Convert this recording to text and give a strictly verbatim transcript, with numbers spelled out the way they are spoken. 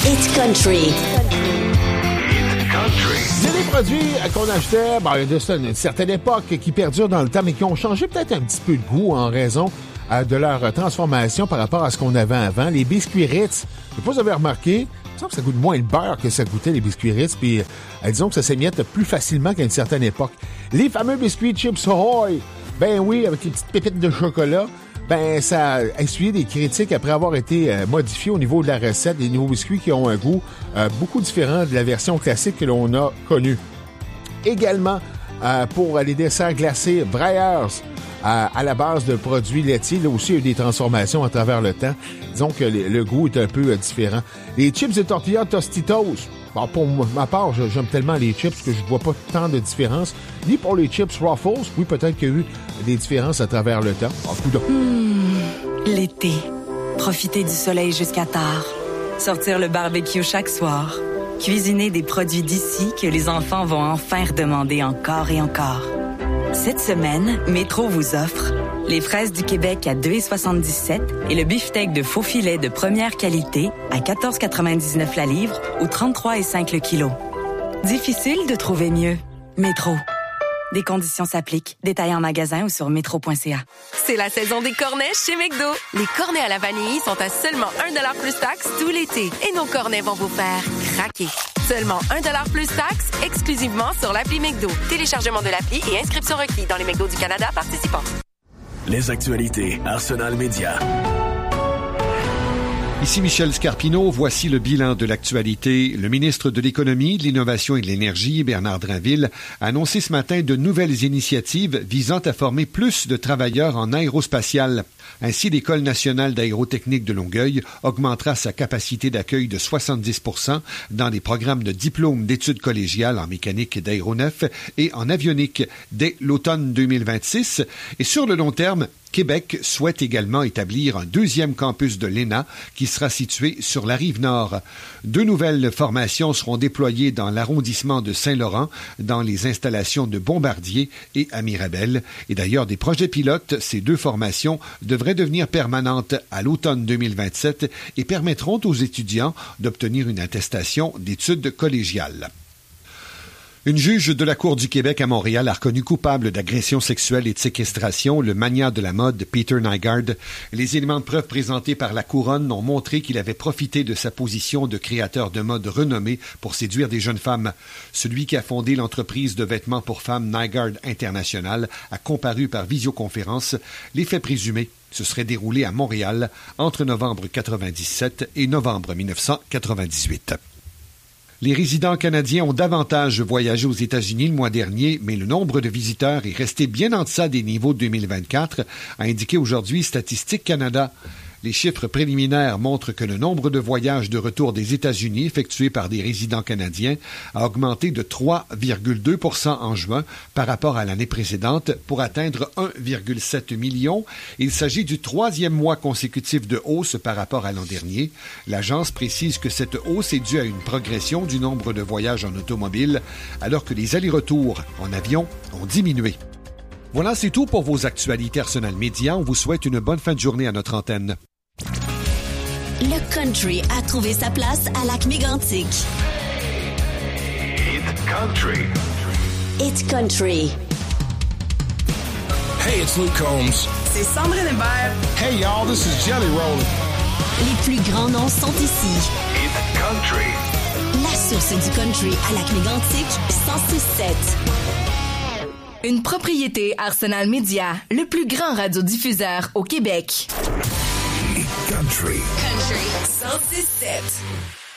It's Country. Il y a des produits qu'on achetait bon, de une certaine époque qui perdurent dans le temps, mais qui ont changé peut-être un petit peu de goût en raison euh, de leur transformation par rapport à ce qu'on avait avant. Les biscuits Ritz, je sais pas si vous avez remarqué, il me semble que ça goûte moins le beurre que ça goûtait les biscuits Ritz, puis euh, disons que ça s'émiette plus facilement qu'à une certaine époque. Les fameux biscuits Chips Ahoy, ben oui, avec les petites pépites de chocolat, ben ça a essuyé des critiques après avoir été euh, modifié au niveau de la recette, des nouveaux biscuits qui ont un goût euh, beaucoup différent de la version classique que l'on a connue. Également, euh, pour les desserts glacés Breyers, euh, à la base de produits laitiers, là aussi il y a eu des transformations à travers le temps. Disons que le, le goût est un peu euh, différent. Les chips de tortilla Tostitos, bon, pour ma part, j'aime tellement les chips que je vois pas tant de différence. Ni pour les chips Ruffles, oui, peut-être qu'il y a eu des différences à travers le temps. Oh, coup de... mmh, l'été. Profiter du soleil jusqu'à tard. Sortir le barbecue chaque soir. Cuisiner des produits d'ici que les enfants vont enfin redemander encore et encore. Cette semaine, Métro vous offre les fraises du Québec à deux dollars soixante-dix-sept et le beefsteak de faux filet de première qualité à quatorze dollars quatre-vingt-dix-neuf la livre ou trente-trois virgule cinq le kilo. Difficile de trouver mieux. Métro. Des conditions s'appliquent. Détails en magasin ou sur métro point c a. C'est la saison des cornets chez McDo. Les cornets à la vanille sont à seulement un dollar plus taxe tout l'été. Et nos cornets vont vous faire craquer. Seulement un dollar plus taxe, exclusivement sur l'appli McDo. Téléchargement de l'appli et inscription requis dans les McDo du Canada participants. Les actualités Arsenal Média. Ici Michel Scarpino, voici le bilan de l'actualité. Le ministre de l'Économie, de l'Innovation et de l'Énergie, Bernard Drinville, a annoncé ce matin de nouvelles initiatives visant à former plus de travailleurs en aérospatial. Ainsi, l'École nationale d'aérotechnique de Longueuil augmentera sa capacité d'accueil de soixante-dix pour cent dans les programmes de diplôme d'études collégiales en mécanique d'aéronef et en avionique dès l'automne deux mille vingt-six. Et sur le long terme, Québec souhaite également établir un deuxième campus de l'E N A qui sera situé sur la rive nord. Deux nouvelles formations seront déployées dans l'arrondissement de Saint-Laurent, dans les installations de Bombardier et à Mirabel. Et d'ailleurs, des projets pilotes, ces deux formations devraient devenir permanentes à l'automne deux mille vingt-sept et permettront aux étudiants d'obtenir une attestation d'études collégiales. Une juge de la Cour du Québec à Montréal a reconnu coupable d'agression sexuelle et de séquestration le magnat de la mode Peter Nygaard. Les éléments de preuve présentés par la Couronne ont montré qu'il avait profité de sa position de créateur de mode renommé pour séduire des jeunes femmes. Celui qui a fondé l'entreprise de vêtements pour femmes Nygaard International a comparu par visioconférence. Les faits présumés se seraient déroulés à Montréal entre novembre quatre-vingt-dix-sept et novembre dix-neuf cent quatre-vingt-dix-huit. Les résidents canadiens ont davantage voyagé aux États-Unis le mois dernier, mais le nombre de visiteurs est resté bien en deçà des niveaux de deux mille vingt-quatre, a indiqué aujourd'hui Statistique Canada. Les chiffres préliminaires montrent que le nombre de voyages de retour des États-Unis effectués par des résidents canadiens a augmenté de trois virgule deux pour cent en juin par rapport à l'année précédente pour atteindre un virgule sept million. Il s'agit du troisième mois consécutif de hausse par rapport à l'an dernier. L'agence précise que cette hausse est due à une progression du nombre de voyages en automobile alors que les allers-retours en avion ont diminué. Voilà, c'est tout pour vos actualités Arsenal Média. On vous souhaite une bonne fin de journée à notre antenne. Le country a trouvé sa place à Lac-Mégantic. It's country. It's Country. Hey, it's Luke Combs. C'est Sandrine Hébert. Hey, y'all, this is Jelly Roll. Les plus grands noms sont ici. It's country. La source du country à Lac-Mégantic, cent six sept. Une propriété Arsenal Média, le plus grand radiodiffuseur au Québec. Country. Country cent six sept.